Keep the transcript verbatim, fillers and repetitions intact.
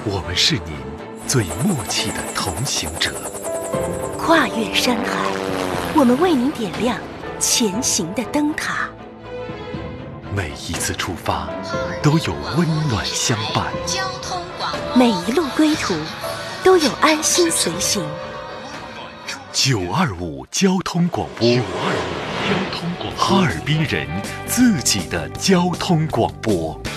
我们是您最默契的同行者。 跨越山海，我们为您点亮前行的灯塔。 每一次出发，都有温暖相伴； 每一路归途，都有安心随行。 九二五交通广播，九二五交通广播，哈尔滨人自己的交通广播。